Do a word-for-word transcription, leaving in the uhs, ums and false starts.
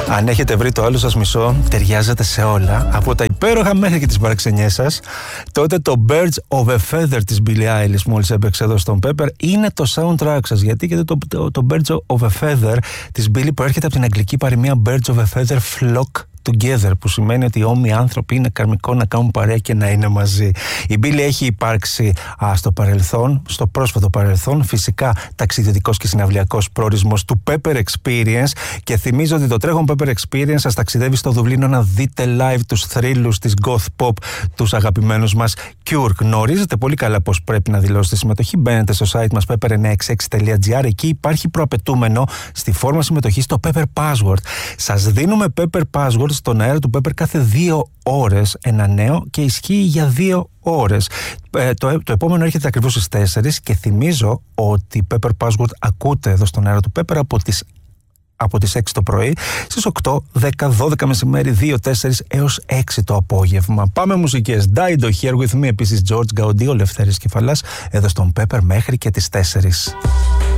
Αν έχετε βρει το άλλο σας μισό, ταιριάζεται σε όλα, από τα υπέροχα μέχρι και τις παραξενιές σας, τότε το Birds of a Feather της Billie Eilish, μόλις έπαιξε εδώ στον Pepper, είναι το soundtrack σας. Γιατί και το, το, το Birds of a Feather της Billie προέρχεται από την αγγλική παροιμία Birds of a Feather flock together, που σημαίνει ότι οι όμοιοι άνθρωποι είναι καρμικό να κάνουν παρέα και να είναι μαζί. Η Billie έχει υπάρξει α, στο παρελθόν, στο πρόσφατο παρελθόν, φυσικά ταξιδιωτικός και συναυλιακός προορισμός του Pepper Experience, και θυμίζω ότι το τρέχον Pepper Experience σας ταξιδεύει στο Δουβλίνο να δείτε live τους θρύλους της goth pop, τους αγαπημένους μας Cure. Γνωρίζετε πολύ καλά πώς πρέπει να δηλώσετε συμμετοχή. Μπαίνετε στο site μας pepper εννιακόσια εξήντα έξι τελεία τζι άρ. Εκεί υπάρχει προαπαιτούμενο στη φόρμα συμμετοχής το Pepper Password. Σας δίνουμε Pepper Password στον αέρα του Pepper κάθε δύο ώρες ένα νέο, και ισχύει για δύο ώρες. Ε, το, το επόμενο έρχεται ακριβώς στις τέσσερις, και θυμίζω ότι Pepper Password ακούτε εδώ στον αέρα του Pepper από τις από τις έξι το πρωί, στις οκτώ, δέκα, δώδεκα μεσημέρι, δύο, τέσσερα έως έξι το απόγευμα. Πάμε μουσικές. Dido, Here With Me, επίσης George Gaudio, Λευτέρης Κεφαλάς, εδώ στον Pepper μέχρι και τις τέσσερις.